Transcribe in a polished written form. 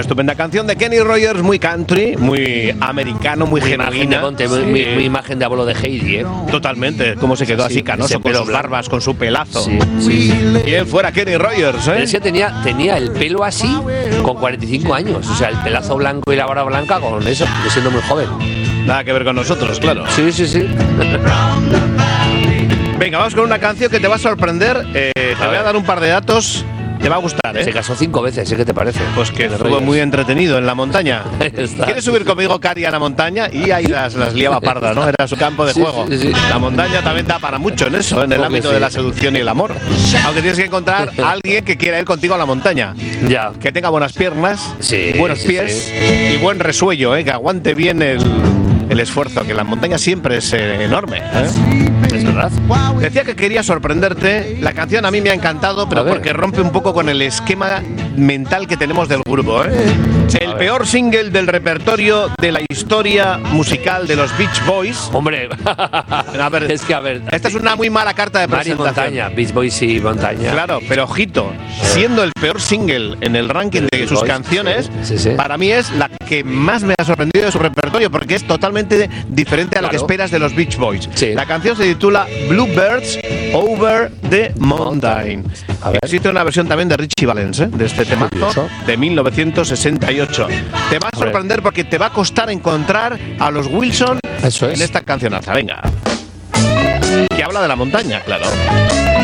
Una estupenda canción de Kenny Rogers, muy country, muy americano, muy genuina. Muy imagen de abuelo de Heidi, ¿eh? Totalmente, cómo se quedó así canoso, con sus barbas, con su pelazo. Y él fuera Kenny Rogers, ¿eh? Pero es que tenía el pelo así con 45 años. O sea, el pelazo blanco y la barba blanca con eso, siendo muy joven. Nada que ver con nosotros, claro. Sí. Venga, vamos con una canción que te va a sorprender. Te voy a dar un par de datos. Te va a gustar, ¿eh? Se casó 5 veces, ¿eh? ¿Qué te parece? Pues que estuvo muy entretenido en la montaña. ¿Quieres subir conmigo, Cari, a la montaña? Y ahí las liaba pardas, ¿no? Era su campo de juego. Sí. La montaña también da para mucho en eso, en el ámbito de la seducción y el amor. Aunque tienes que encontrar a alguien que quiera ir contigo a la montaña. Ya. Que tenga buenas piernas, buenos pies y buen resuello, que aguante bien el esfuerzo, que la montaña siempre es enorme, ¿eh? Es verdad. Decía que quería sorprenderte. La canción a mí me ha encantado, pero porque rompe un poco con el esquema mental que tenemos del grupo, ¿eh? El peor single del repertorio de la historia musical de los Beach Boys. Hombre, a ver, esta es una muy mala carta de presentación. Montaña, Beach Boys y Montaña. Claro, pero ojito, siendo el peor single en el ranking de sus canciones, para mí es la que más me ha sorprendido de su repertorio, porque es totalmente diferente a lo que esperas de los Beach Boys. La canción se titula Bluebirds Over the Mountain. Existe una versión también de Richie Valens, de este temazo de 1968. Te va a sorprender porque te va a costar encontrar a los Wilson en esta cancionaza. Venga. Que habla de la montaña, claro.